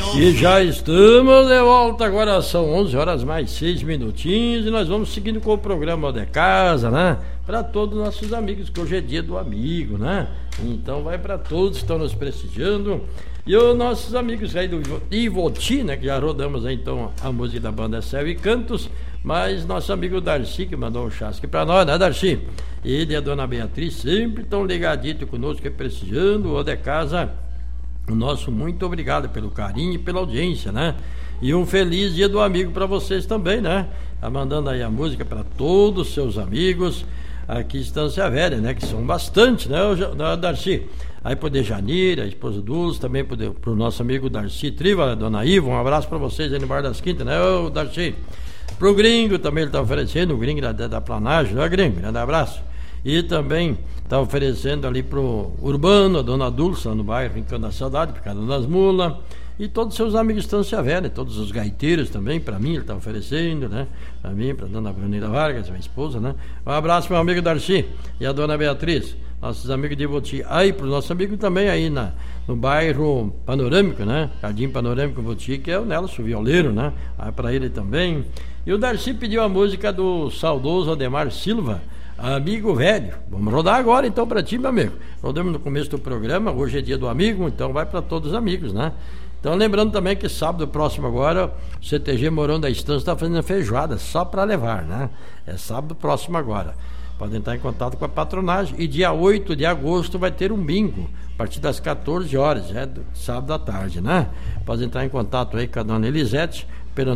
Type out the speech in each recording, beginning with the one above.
E já estamos de volta, agora são 11 horas mais 6 minutinhos e nós vamos seguindo com o programa de casa, né? Para todos os nossos amigos, que hoje é dia do amigo, né? Então vai para todos que estão nos prestigiando. E os nossos amigos aí do Ivoti, né? Que já rodamos aí então a música da banda Céu e Cantos. Mas nosso amigo Darcy, que mandou um chasque para nós, né, Darcy? Ele e a dona Beatriz sempre estão ligadinhos conosco e prestigiando o de casa. O nosso muito obrigado pelo carinho e pela audiência, né? E um feliz dia do amigo para vocês também, né? Tá mandando aí a música para todos os seus amigos aqui em Estância Velha, né? Que são bastante, né, Darcy? Aí pro Dejanira, a esposa do Dulce, também pro nosso amigo Darcy Triva, dona Iva, um abraço para vocês aí no Bar das Quintas, né, ô Darcy? Pro Gringo também ele tá oferecendo, o Gringo da Planagem, né, Gringo? Grande abraço. E também está oferecendo ali pro Urbano, a dona Dulce, lá no bairro Rincão da Saudade, por causa das mulas. E todos os seus amigos de Estância Velha, todos os gaiteiros também, para mim ele está oferecendo, né? Para mim, para a dona Brunila Vargas, minha esposa, né? Um abraço meu amigo Darcy e a dona Beatriz, nossos amigos de Voti. Aí pro nosso amigo também aí no bairro Panorâmico, né? Jardim Panorâmico Voti, que é o Nelson Violeiro, né? Aí para ele também. E o Darcy pediu a música do saudoso Ademar Silva, Amigo Velho. Vamos rodar agora então para ti, meu amigo. Rodamos no começo do programa, hoje é dia do amigo, então vai para todos os amigos, né? Então lembrando também que sábado próximo agora o CTG Morão da Estância está fazendo feijoada só para levar, né? É sábado próximo agora. Podem entrar em contato com a patronagem. E dia 8 de agosto vai ter um bingo, a partir das 14 horas, sábado à tarde, né? Pode entrar em contato aí com a dona Elisete pelo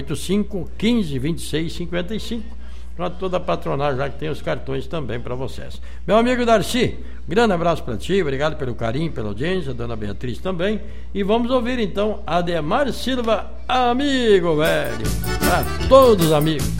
985 15 26 55. Para toda a patronagem, já que tem os cartões também para vocês. Meu amigo Darcy, grande abraço para ti, obrigado pelo carinho, pela audiência, a dona Beatriz também. E vamos ouvir então Ademar Silva, Amigo Velho, para todos os amigos.